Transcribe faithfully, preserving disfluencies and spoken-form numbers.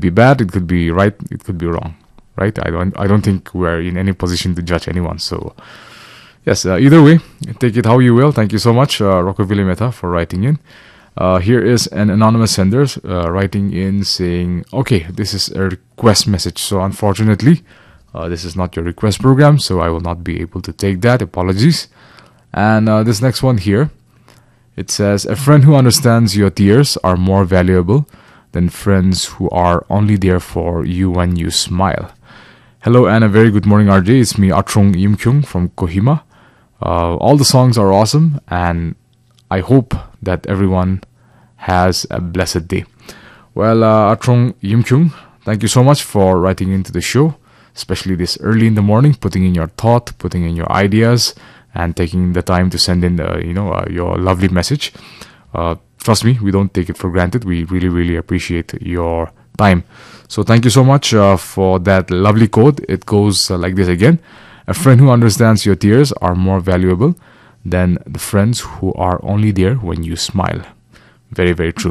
be bad, it could be right, it could be wrong, right? I don't, I don't think we're in any position to judge anyone. So, yes, uh, either way, take it how you will. Thank you so much, uh, Rockabilly Meta, for writing in. Uh, here is an anonymous sender uh, writing in saying, okay, this is a request message. So unfortunately, uh, this is not your request program, so I will not be able to take that. Apologies. And uh, this next one here, it says, a friend who understands your tears are more valuable than friends who are only there for you when you smile. Hello and a very good morning, R J. It's me, Atrong Yimkyung from Kohima. Uh, all the songs are awesome, and I hope that everyone has a blessed day. Well, uh, Atrong Yimkyung, thank you so much for writing into the show, especially this early in the morning, putting in your thought, putting in your ideas, and taking the time to send in the, you know, uh, your lovely message. Uh, trust me, we don't take it for granted. We really, really appreciate your time. So thank you so much uh, for that lovely quote. It goes uh, like this again. A friend who understands your tears are more valuable than the friends who are only there when you smile. Very, very true.